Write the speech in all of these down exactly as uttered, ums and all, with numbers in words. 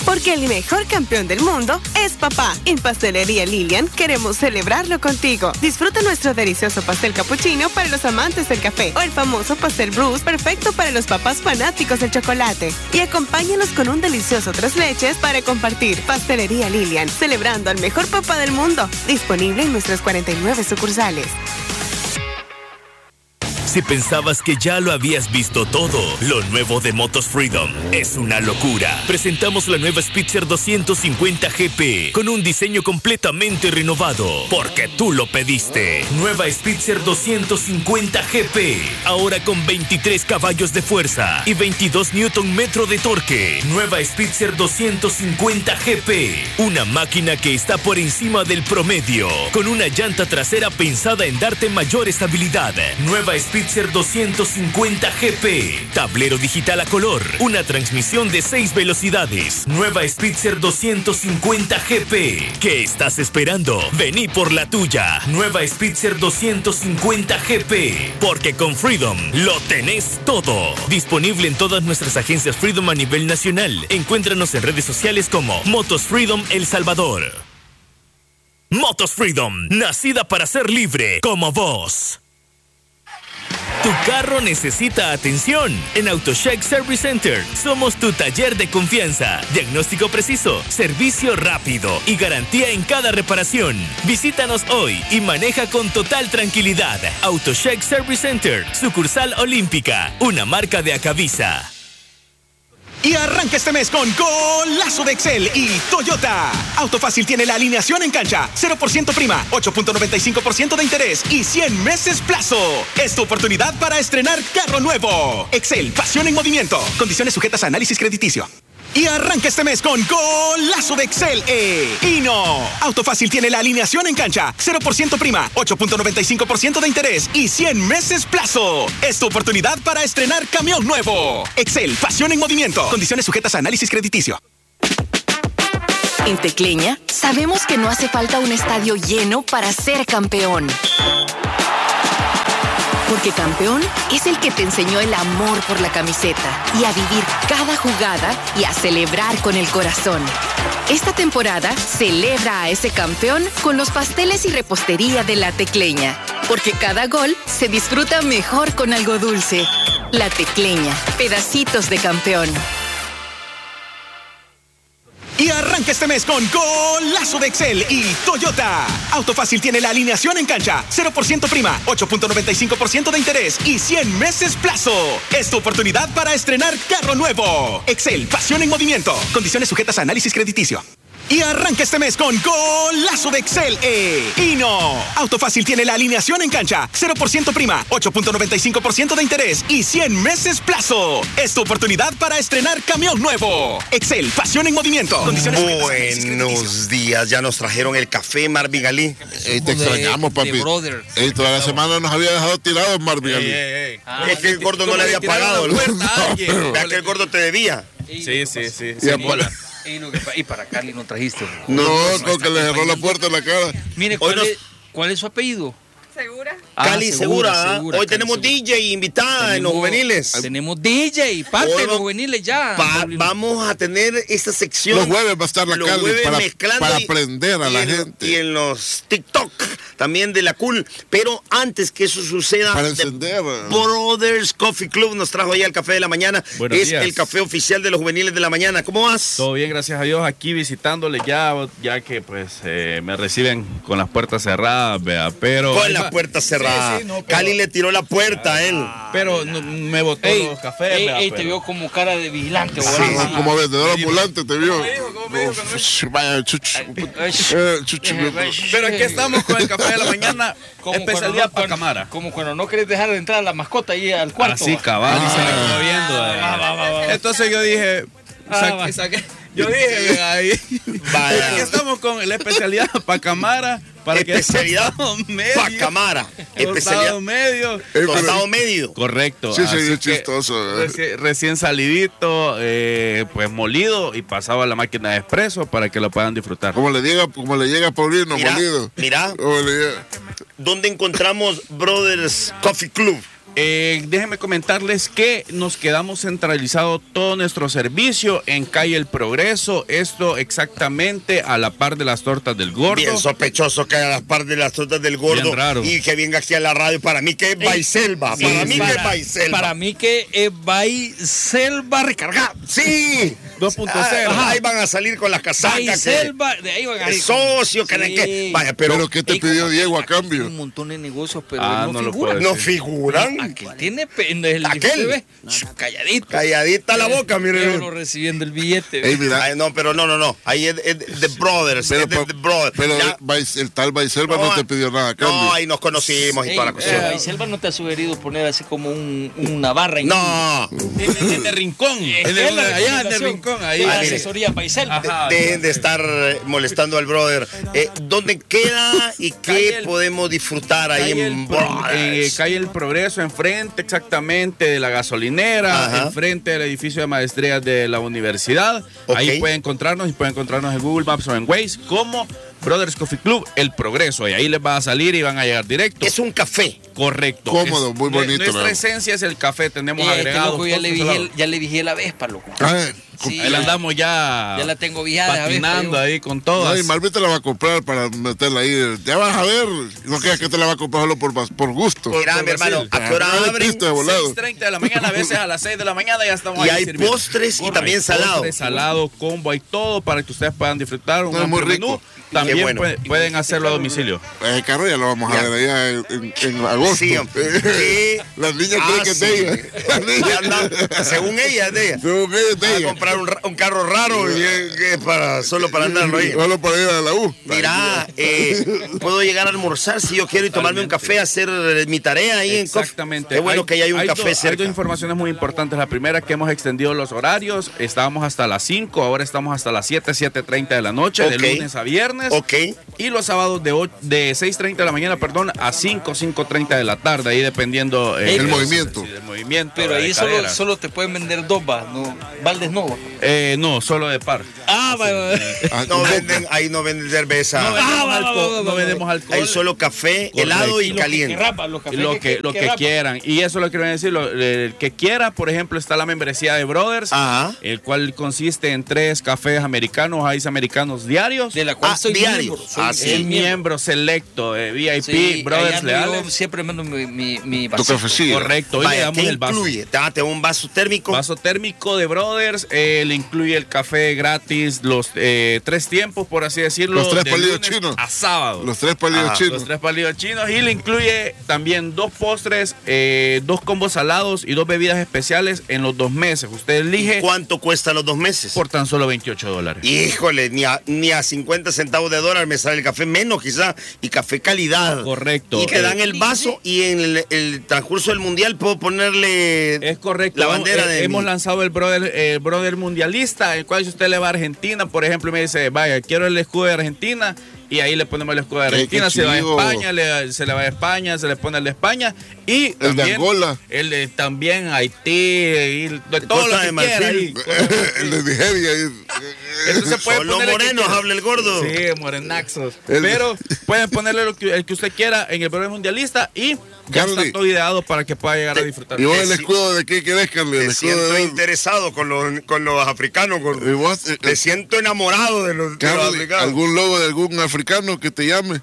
Porque el mejor campeón del mundo es papá. En Pastelería Lilian queremos celebrarlo contigo. Disfruta nuestro delicioso pastel capuchino para los amantes del café o el famoso pastel Bruce, perfecto para los papás fanáticos del chocolate. Y acompáñanos con un delicioso tres leches para compartir. Pastelería Lilian, celebrando al mejor papá del mundo. Disponible en nuestras cuarenta y nueve sucursales. Si pensabas que ya lo habías visto todo, lo nuevo de Motos Freedom es una locura. Presentamos la nueva Spitzer doscientos cincuenta G P con un diseño completamente renovado, porque tú lo pediste. Nueva Spitzer doscientos cincuenta G P, ahora con veintitrés caballos de fuerza y veintidós newton metro de torque. Nueva Spitzer doscientos cincuenta G P, una máquina que está por encima del promedio, con una llanta trasera pensada en darte mayor estabilidad. Nueva Spitzer Spitzer doscientos cincuenta G P, tablero digital a color, una transmisión de seis velocidades. Nueva Spitzer doscientos cincuenta G P. ¿Qué estás esperando? Vení por la tuya. Nueva Spitzer doscientos cincuenta G P, porque con Freedom lo tenés todo. Disponible en todas nuestras agencias Freedom a nivel nacional. Encuéntranos en redes sociales como Motos Freedom El Salvador. Motos Freedom, nacida para ser libre como vos. Tu carro necesita atención. En AutoCheck Service Center somos tu taller de confianza. Diagnóstico preciso, servicio rápido y garantía en cada reparación. Visítanos hoy y maneja con total tranquilidad. AutoCheck Service Center, sucursal Olímpica, una marca de Acavisa. Y arranca este mes con golazo de Excel y Toyota. Autofácil tiene la alineación en cancha, cero por ciento prima, ocho punto noventa y cinco por ciento de interés y cien meses plazo. Es tu oportunidad para estrenar carro nuevo. Excel, pasión en movimiento. Condiciones sujetas a análisis crediticio. Y arranca este mes con golazo de Excel e Hino. Autofácil tiene la alineación en cancha, cero por ciento prima, ocho punto noventa y cinco por ciento de interés y cien meses plazo. Es tu oportunidad para estrenar camión nuevo. Excel, pasión en movimiento. Condiciones sujetas a análisis crediticio. En Tecleña, sabemos que no hace falta un estadio lleno para ser campeón. Porque campeón es el que te enseñó el amor por la camiseta y a vivir cada jugada y a celebrar con el corazón. Esta temporada celebra a ese campeón con los pasteles y repostería de La Tecleña. Porque cada gol se disfruta mejor con algo dulce. La Tecleña, pedacitos de campeón. Y arranca este mes con golazo de Excel y Toyota. Autofácil tiene la alineación en cancha, cero por ciento prima, ocho punto noventa y cinco por ciento de interés y cien meses plazo. Es tu oportunidad para estrenar carro nuevo. Excel, pasión en movimiento. Condiciones sujetas a análisis crediticio. Y arranca este mes con golazo de Excel e Hino. Autofácil tiene la alineación en cancha, cero por ciento prima, ocho punto noventa y cinco por ciento de interés y cien meses plazo. Es tu oportunidad para estrenar camión nuevo. Excel, pasión en movimiento. Condiciones Buenos días, ya nos trajeron el café, Marvin Ali. Ey, te extrañamos, papi. Ey, toda la semana nos había dejado tirados, Marvin Ali. Ah, es que el gordo no le había pagado. Vea que el gordo te debía. Sí, sí, sí. Y, para... y para Cali no trajiste. No, no, no que le cerró la puerta en la cara. Mire, ¿cuál, nos... es, ¿cuál es su apellido? Segura. Ah, Cali Segura. segura, segura Hoy Cali tenemos segura. D J invitada tenemos, en los juveniles. Tenemos D J, parte Hoy, de los juveniles ya. Pa, vamos a tener esta sección. Los jueves va a estar la Cali para, para aprender a la en, gente. Y en los TikTok también de la Cool. Pero antes que eso suceda, para encender. Brothers Coffee Club nos trajo ahí el café de la mañana. Buenos es días. El café oficial de los juveniles de la mañana. ¿Cómo vas? Todo bien, gracias a Dios. Aquí visitándole ya, ya que pues eh, me reciben con las puertas cerradas, vea, pero... Con las puertas cerradas. Sí, sí, no, pero... Cali le tiró la puerta a él. Pero no, me botó ey, los cafés. Ey, ey, pero... te vio como cara de vigilante. Sí, sí, sí. Como vendedor ambulante te vio. Vaya, chuch. Pero aquí estamos con el café de la mañana. Especialidad no, para Camara. Como cuando no querés dejar de entrar a la mascota ahí al cuarto. Así, cabal. Ah, se me quedó viendo. Ah, va, va, va. Entonces yo dije... Ah, saqué, saqué. Yo dije, ahí. Vaya. Aquí estamos con la especialidad para Camara. Para especialidad para Camara. Especialidad medio. Tostado medio. Correcto. Sí, sí, es chistoso. Reci recién salidito, eh, pues molido y pasado a la máquina de expreso para que lo puedan disfrutar. Como le llega, como le llega a Paulino, mira, molido. Mira. ¿Dónde encontramos Brothers Coffee Club? Eh, déjenme comentarles que nos quedamos centralizado todo nuestro servicio en calle El Progreso, esto exactamente a la par de las tortas del Gordo. Bien sospechoso que a la par de las tortas del Gordo. Bien raro. Y que venga aquí a la radio, para mí que es Baiselva, Sí, para mí para, que es Baiselva. Para mí que es Baiselva recargado. Sí. dos punto cero. Ah, ahí van a salir con las casacas. Baiselva, de ahí van a El ir. socio, que, Sí. que vaya, pero, Pero ¿qué te Ey, pidió como- Diego a aquí cambio? Un montón de negocios, pero Ah, él no, no lo figura. puedo no figuran. Aquel tiene pe- el Aquel. ¿ve? Calladito. Calladita la boca, mire. Pero recibiendo el billete. Ey, mira, Ay, no, pero no, no, no. Ahí es, es The Brothers. pero, es de pa- The Brothers. pero Ya. Vais- el tal Baiselva no, te pidió nada a cambio. No, ahí nos conocimos y Ey, toda la eh, cosa. Baiselva no te ha sugerido poner así como un, una barra en No. En, en el rincón, en el- Es la allá en el recomendación. rincón, ahí. La Ah, mire. asesoría Baiselva. Ajá. Dejen de estar eh, molestando al brother. Eh, ¿Dónde queda y qué Calle el- podemos disfrutar ahí Calle en el, Pro- eh, Brothers? calle El Progreso, enfrente exactamente de la gasolinera, Ajá. enfrente del edificio de maestrías de la universidad. Ok. Ahí pueden encontrarnos y pueden encontrarnos en Google Maps o en Waze como Brothers Coffee Club, El Progreso. Y ahí les va a salir y van a llegar directo. Es un café. Correcto. Cómodo, Es- muy bonito, Nuestra ¿no? esencia es el café. Tenemos Y a este agregados. loco ya le, todos vigé, lados. ya le vigé la Vespa, loco. Ah, Sí, Ahí la andamos ya. Ya la tengo vigada, la Vespa, patinando yo. ahí con no, todas. y Marvin te la va a comprar para meterla ahí. Ya vas a ver. No creas que te la va a comprar solo por, por gusto. Mira, por mi hermano, Brasil. ¿a qué hora Ah, abren? listo, de volado. seis treinta de la mañana, a veces a las seis de la mañana ya estamos Y ahí hay sirviendo. postres y Correcto. también Hay salado. postres, salado, combo, hay todo para que ustedes puedan disfrutar un No, es muy amplio rico. menú. También Qué bueno. puede- pueden hacerlo a domicilio. El carro ya lo vamos Ya. a ver allá en, en- en agosto. Sí, hombre. Sí. Las niñas Ah, creen que es sí. de ella. Las niñas- Ya anda, según ella, es de ella. Según ella es de Va a ella. comprar un, ra- un carro raro y es, que es para, solo para andarlo ahí. Solo para ir a la U. Mira, eh, puedo llegar a almorzar si yo quiero y tomarme un café, hacer eh, mi tarea ahí en Coffee. Exactamente. Qué bueno que haya un hay café dos- Hay cerca. dos informaciones muy importantes. La primera, que hemos extendido los horarios. Estábamos hasta las cinco, ahora estamos hasta las siete, siete treinta de la noche, Ok. de lunes a viernes. Ok. Y los sábados de, ocho- de seis treinta de la mañana, perdón, a cinco, cinco treinta de la tarde, ahí dependiendo eh, El de- movimiento. sí, del movimiento. Pero de ahí solo, cadera. solo te pueden vender dos, va, no, baldes no. Va. Eh, no, solo de par. Ah, va, va, va. Ah, No con venden, ahí no venden cerveza. No vendemos va, va, alcohol. va, va, no va. vendemos alcohol. Hay solo café, helado y lo que caliente. querrá, va, los cafés lo que, lo que querrá, va. quieran. Y eso lo quiero decir, lo, el que quiera, por ejemplo, está la membresía de Brothers, Ajá. el cual consiste en tres cafés americanos, ice americanos diarios. De la cual Ah, soy diarios. miembro. Soy, Ah, el sí. miembro selecto de V I P, Sí, Brothers ahí ando Leales. yo siempre mando mi, mi, mi tu vasito. cafecillo. Correcto, hoy le Vaya, damos ¿qué el vaso. incluye? Te te da un vaso térmico. Vaso térmico de Brothers, eh, le incluye el café gratis, los eh, tres tiempos, por así decirlo. Los tres de palillos lunes chinos. A sábado. Los tres palillos Ajá, chinos. Los tres palillos chinos, y le incluye también dos postres, eh, dos combos salados y dos bebidas especiales en los dos meses. Usted elige ¿Cuánto cuesta los dos meses? por tan solo veintiocho dólares. Híjole, ni a, ni a cincuenta centavos de dólar me sale el café, menos quizá, y café calidad. Correcto. Y te dan Eh, el vaso y en el, el transcurso del mundial puedo ponerle Es correcto. la Vamos, bandera eh, de hemos mi- lanzado el brother, el brother mundialista, el cual si usted le va a Argentina, por ejemplo, y me dice, vaya, quiero el escudo de Argentina, y ahí le ponemos el escudo de Qué- Argentina, qué se va a chido. España, le- se le va a España, se le pone el de España, y El de también, Angola. el de también Haití, y de todo Costa lo que de Marfil. quiera ahí. El de Nigeria. Eso se puede Solo poner el que morenos quiera. habla el gordo. Sí, morenaxos. El- Pero pueden ponerle lo que, el que usted quiera en el brother mundialista, y ya Carly. está todo ideado para que pueda llegar a disfrutar. ¿Y vos el Sí. escudo de qué querés, Carly? El Te escudo siento de... interesado con los, con los africanos, gordo. ¿Y vos, eh, Te siento enamorado de los, de los Carly, africanos. algún logo de algún africano que te llame?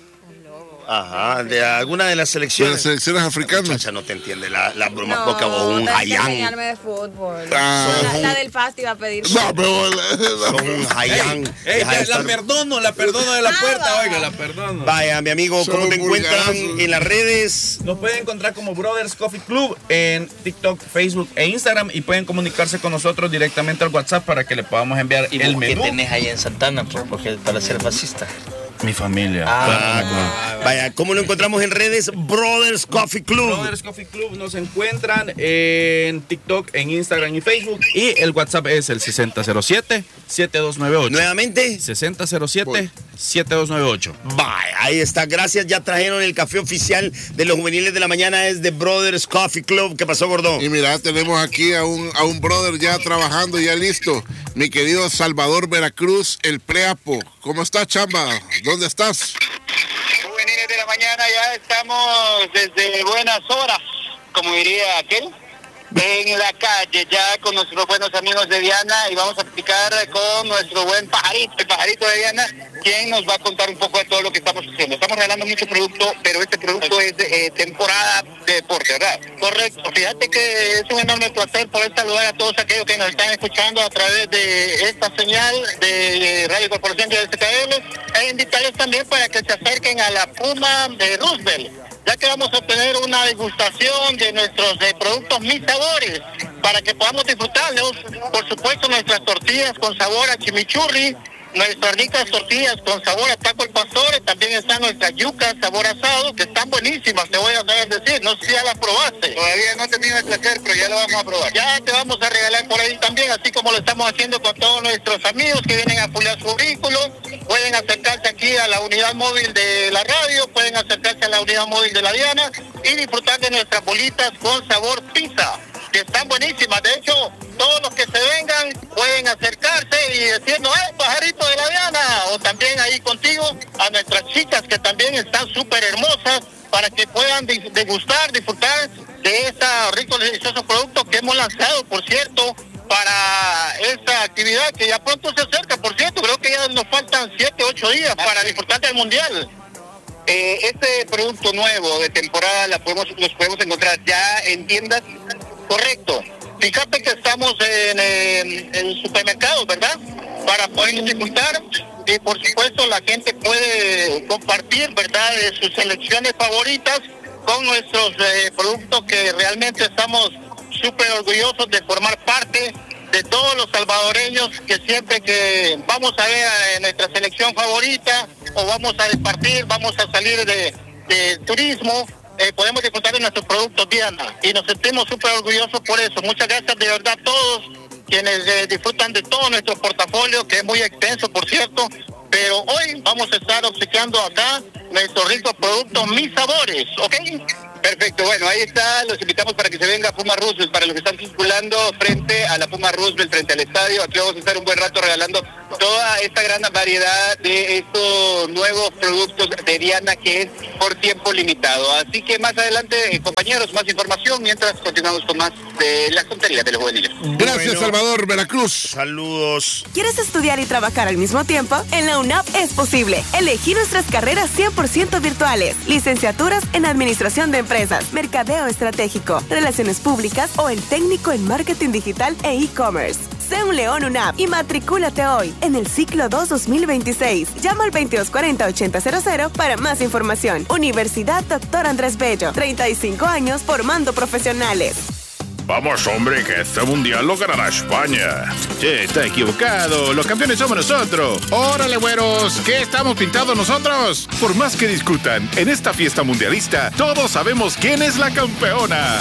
Ajá, de alguna de las De selecciones. las selecciones africanas. Muchacha, no te entiende la, la broma No, boca o un tenés que hayán. enseñarme de fútbol. Ah. la, la del pasti iba a pedir. No, pero... Son un hayán. Ey, Deja de la, la estar- perdono, la perdono de la Ah, puerta, va. oiga, la perdono. Vaya, mi amigo, ¿cómo Son te encuentran vulgarazos. en las redes? Nos pueden encontrar como Brothers Coffee Club en TikTok, Facebook e Instagram, y pueden comunicarse con nosotros directamente al WhatsApp para que le podamos enviar ¿Y el vos qué menú. tenés ahí en Santana, pues, porque para ser fascista? Mi familia. Ah, vaya, ¿cómo lo encontramos en redes? Brothers Coffee Club. Brothers Coffee Club nos encuentran en TikTok, en Instagram y Facebook, y el WhatsApp es el sesenta cero siete, siete dos nueve ocho. Nuevamente. sesenta cero siete, siete dos nueve ocho. Vaya, ahí está. Gracias. Ya trajeron el café oficial de los juveniles de la mañana. Es de Brothers Coffee Club. ¿Qué pasó, gordo? Y mira, tenemos aquí a un, a un brother ya trabajando, ya listo. Mi querido Salvador Veracruz, el Preapo. ¿Cómo estás, chamba? ¿Dónde estás? Juveniles de la mañana, ya estamos desde buenas horas como diría aquel, en la calle, ya con nuestros buenos amigos de Diana, y vamos a platicar con nuestro buen pajarito, el pajarito de Diana, quien nos va a contar un poco de todo lo que estamos haciendo. Estamos regalando mucho producto, pero este producto es de, eh, temporada de deporte, ¿verdad? Correcto. Fíjate que es un enorme placer poder saludar a todos aquellos que nos están escuchando a través de esta señal de Radio Corporación de S K L, e invitarles también para que se acerquen a la Puma de Roosevelt, ya que vamos a tener una degustación de nuestros de productos Mis Sabores, para que podamos disfrutarlos. Por supuesto, nuestras tortillas con sabor a chimichurri, nuestras ricas tortillas con sabor a taco al pastor, también están nuestras yucas sabor asado, que están buenísimas, te voy a saber decir, no sé si ya las probaste. Todavía no he tenido el placer, pero ya lo vamos a probar. Ya te vamos a regalar por ahí también, así como lo estamos haciendo con todos nuestros amigos que vienen a apoyar su vehículo. Pueden acercarse aquí a la unidad móvil de la radio, pueden acercarse a la unidad móvil de la Diana y disfrutar de nuestras bolitas con sabor pizza, que están buenísimas. De hecho, todos los que se vengan pueden acercarse y decirnos, ¡eh, pajarito de la Diana! O también ahí contigo a nuestras chicas, que también están súper hermosas, para que puedan degustar, disfrutar de este rico y delicioso producto que hemos lanzado, por cierto, para esta actividad que ya pronto se acerca. Por cierto, creo que ya nos faltan siete, ocho días para disfrutar del Mundial. Eh, este producto nuevo de temporada la podemos, los podemos encontrar ya en tiendas. Correcto. Fíjate que estamos en, en, en supermercados, ¿verdad? Para poder disfrutar, y por supuesto la gente puede compartir, ¿verdad?, de sus selecciones favoritas con nuestros eh, productos, que realmente estamos súper orgullosos de formar parte de todos los salvadoreños, que siempre que vamos a ver a nuestra selección favorita o vamos a departir, vamos a salir de, de turismo, eh, podemos disfrutar de nuestros productos Diana, y nos sentimos súper orgullosos por eso. Muchas gracias de verdad a todos quienes eh, disfrutan de todo nuestro portafolio, que es muy extenso, por cierto, pero hoy vamos a estar obsequiando acá nuestros ricos productos Mis Sabores, ¿ok? Perfecto, bueno, ahí está, los invitamos para que se venga a Puma Roosevelt, para los que están circulando frente a la Puma Roosevelt, frente al estadio. Aquí vamos a estar un buen rato regalando toda esta gran variedad de estos nuevos productos de Diana, que es por tiempo limitado. Así que más adelante, eh, compañeros, más información, mientras continuamos con más de la tontería de los juveniles. Gracias, Bueno, Salvador, Veracruz. Saludos. ¿Quieres estudiar y trabajar al mismo tiempo? En la UNAP es posible. Elegí nuestras carreras cien por ciento virtuales. Licenciaturas en Administración de Empresas, Mercadeo Estratégico, Relaciones Públicas o el técnico en Marketing Digital e E-Commerce. Sé un León UNAP y matricúlate hoy en el ciclo dos dos mil veintiséis. Llama al veintidós cuarenta ochenta cero cero para más información. Universidad Doctor Andrés Bello, treinta y cinco años formando profesionales. Vamos, hombre, que este mundial lo ganará España. Che, está equivocado. Los campeones somos nosotros. Órale, güeros, ¿qué estamos pintados nosotros? Por más que discutan, en esta fiesta mundialista, todos sabemos quién es la campeona.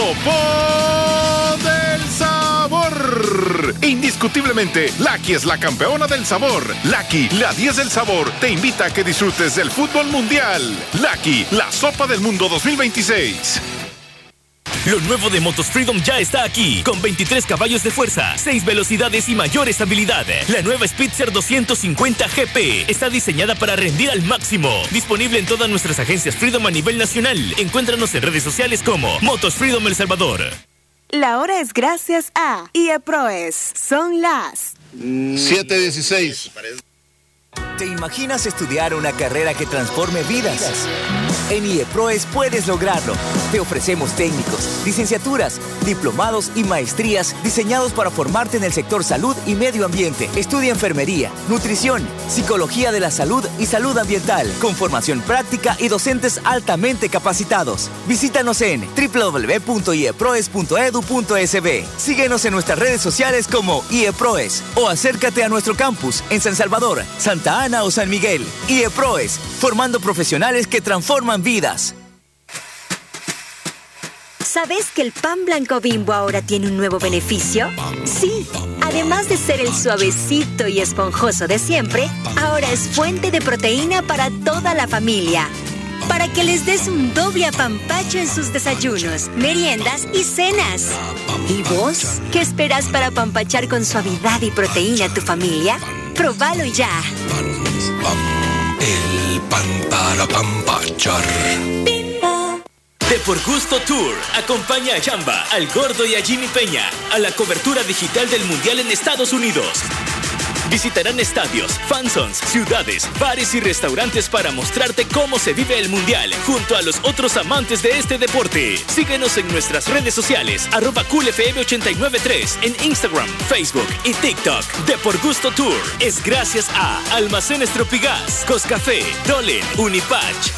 ¡Sopó del Sabor! Indiscutiblemente, Lucky es la campeona del sabor. Lucky, la diez del sabor, te invita a que disfrutes del fútbol mundial. Lucky, la sopa del mundo dos mil veintiséis. Lo nuevo de Motos Freedom ya está aquí, con veintitrés caballos de fuerza, seis velocidades y mayor estabilidad. La nueva Spitzer doscientos cincuenta G P está diseñada para rendir al máximo. Disponible en todas nuestras agencias Freedom a nivel nacional. Encuéntranos en redes sociales como Motos Freedom El Salvador. La hora es gracias a IEPROES. Son las siete dieciséis. ¿Te imaginas estudiar una carrera que transforme vidas? En IEPROES puedes lograrlo. Te ofrecemos técnicos, licenciaturas, diplomados y maestrías diseñados para formarte en el sector salud y medio ambiente. Estudia enfermería, nutrición, psicología de la salud y salud ambiental, con formación práctica y docentes altamente capacitados. Visítanos en doble u doble u doble u punto ieproes punto edu punto es be. Síguenos en nuestras redes sociales como IEPROES o acércate a nuestro campus en San Salvador, Santa Ana o San Miguel. IEPROES, formando profesionales que transforman vidas. ¿Sabes que el pan blanco Bimbo ahora tiene un nuevo beneficio? Sí, además de ser el suavecito y esponjoso de siempre, ahora es fuente de proteína para toda la familia. Para que les des un doble apampacho en sus desayunos, meriendas y cenas. ¿Y vos? ¿Qué esperas para apampachar con suavidad y proteína a tu familia? ¡Próbalo ya! El pan para apampachar. Bimbo. De Por Gusto Tour acompaña a Chamba, al Gordo y a Jimmy Peña a la cobertura digital del Mundial en Estados Unidos. Visitarán estadios, fanzones, ciudades, bares y restaurantes para mostrarte cómo se vive el Mundial junto a los otros amantes de este deporte. Síguenos en nuestras redes sociales, arroba coolfm ochenta y nueve tres, en Instagram, Facebook y TikTok. De Por Gusto Tour es gracias a Almacenes Tropigas, Coscafé, Dolen, Unipatch.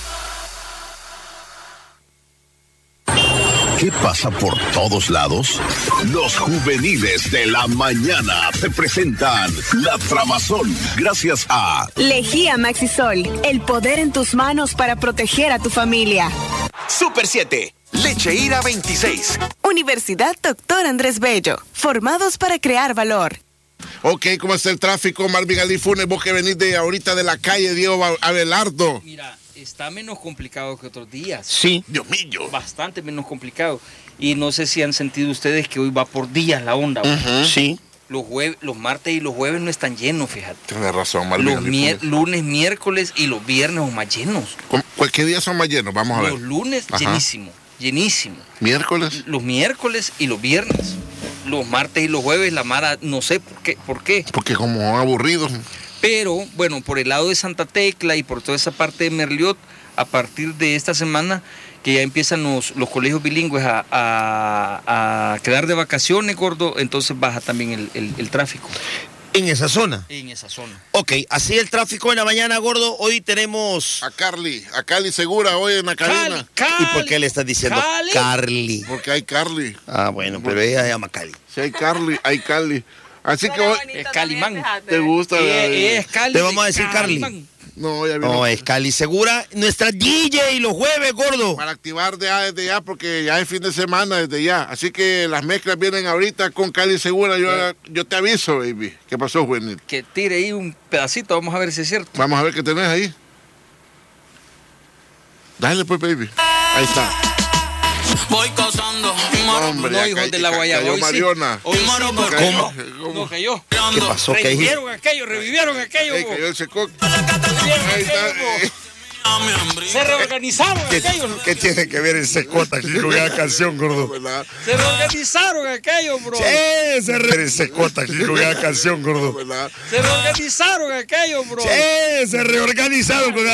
¿Qué pasa por todos lados? Los juveniles de la mañana te presentan La Trabazón, gracias a Lejía Maxisol, el poder en tus manos para proteger a tu familia. Super siete, Leche Ira veintiséis. Universidad Doctor Andrés Bello, formados para crear valor. Ok, ¿cómo está el tráfico, Marvin Ali Funes? Vos que venís de ahorita de la calle Diego Abelardo. Mira, está menos complicado que otros días. Sí. Dios mío. Bastante menos complicado. Y no sé si han sentido ustedes que hoy va por días la onda. Uh-huh. Sí. Los, jueves, los martes y los jueves no están llenos, fíjate. Tienes razón, Marvin. Los mier- lunes, miércoles y los viernes son más llenos. ¿Qué días son más llenos? Vamos a ver. Los lunes, Ajá. llenísimo, llenísimo. ¿Miércoles? Los miércoles y los viernes. Los martes y los jueves, la mara, no sé por qué. ¿Por qué? Porque como son aburridos. Pero, bueno, por el lado de Santa Tecla y por toda esa parte de Merliot, a partir de esta semana, que ya empiezan los, los colegios bilingües a, a, a quedar de vacaciones, gordo, entonces baja también el, el, el tráfico. ¿En esa zona? En esa zona. Ok, así el tráfico en la mañana, gordo. Hoy tenemos... A Carly, a Carly Segura hoy en la cabina. ¿Y por qué le estás diciendo Cali. Carly? Porque hay Carly. Ah, bueno, pero ella se llama Carly. Si hay Carly, hay Carly. Así que hoy... Es Calimán. ¿Te gusta? Eh, es Cali. Te vamos a decir Carly. No, ya vino. No, es Cali Segura, nuestra D J los jueves, gordo. Para activar de ya, desde ya, porque ya es fin de semana desde ya. Así que las mezclas vienen ahorita con Cali Segura. Yo, yo te aviso, baby. ¿Qué pasó, Juanito? Que tire ahí un pedacito, vamos a ver si es cierto. Vamos a ver qué tenés ahí. Dale pues, baby. Ahí está. Voy causando. Hombre, no, ya hijos ca- de la ca- guayaba. cayó Hoy sí. Mariona. Hoy sí, no ¿Cómo? cayó. ¿Cómo? No cayó. ¿Qué pasó? ¿Qué dijiste? Revivieron aquello, revivieron aquello. Ey, bo. cayó el seco. Revivieron Ahí está. aquello, bo. Se reorganizaron aquellos. ¿Qué tiene que ver el secota aquí con esa canción, gordo? ¿Verdad? Se reorganizaron aquellos, bro. Sí, se re... el secota aquí con esa canción, gordo. ¿Verdad? Se reorganizaron aquellos, bro. Sí, se reorganizaron con